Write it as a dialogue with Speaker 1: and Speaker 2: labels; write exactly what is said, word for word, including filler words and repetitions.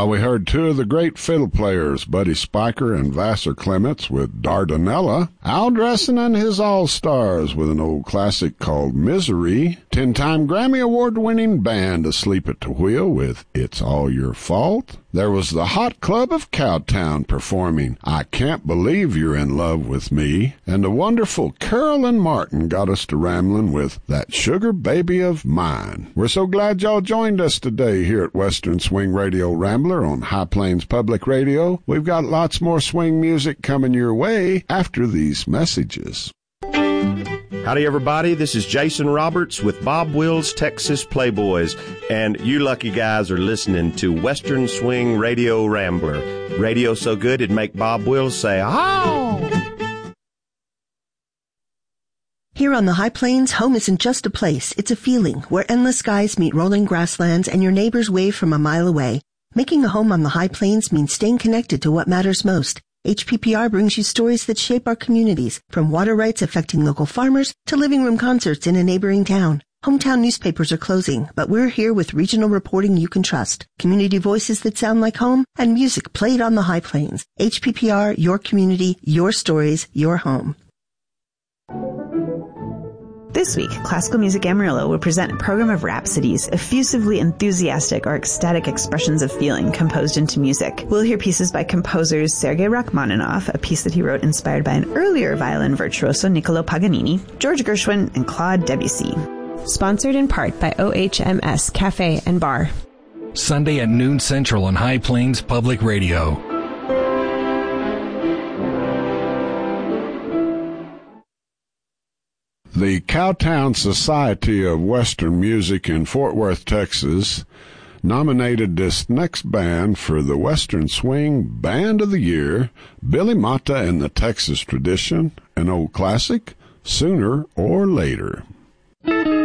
Speaker 1: While we heard two of the great fiddle players, Buddy Spicher and Vassar Clements with Dardanella, Al Dressen and his All-Stars with an old classic called Misery, ten-time Grammy Award-winning band Asleep at the Wheel with It's All Your Fault. There was the Hot Club of Cowtown performing I Can't Believe You're in Love with Me, and the wonderful Carolyn Martin got us to ramblin' with That Sugar Baby of Mine. We're so glad y'all joined us today here at Western Swing Radio Rambler on High Plains Public Radio. We've got lots more swing music coming your way after these messages.
Speaker 2: Howdy, everybody. This is Jason Roberts with Bob Wills Texas Playboys, and you lucky guys are listening to Western Swing Radio Rambler. Radio so good it'd make Bob Wills say, "Oh!"
Speaker 3: Here on the High Plains, home isn't just a place, it's a feeling where endless skies meet rolling grasslands and your neighbors wave from a mile away. Making a home on the High Plains means staying connected to what matters most. H P P R brings you stories that shape our communities, from water rights affecting local farmers to living room concerts in a neighboring town. Hometown newspapers are closing, but we're here with regional reporting you can trust, community voices that sound like home, and music played on the High Plains. H P P R, your community, your stories, your home.
Speaker 4: This week, Classical Music Amarillo will present a program of rhapsodies, effusively enthusiastic or ecstatic expressions of feeling composed into music. We'll hear pieces by composers Sergei Rachmaninoff, a piece that he wrote inspired by an earlier violin virtuoso Niccolo Paganini, George Gershwin, and Claude Debussy.
Speaker 5: Sponsored in part by O H M S Cafe and Bar.
Speaker 6: Sunday at noon Central on High Plains Public Radio.
Speaker 1: The Cowtown Society of Western Music in Fort Worth, Texas, nominated this next band for the Western Swing Band of the Year, Billy Mata and the Texas Tradition, an old classic, Sooner or Later.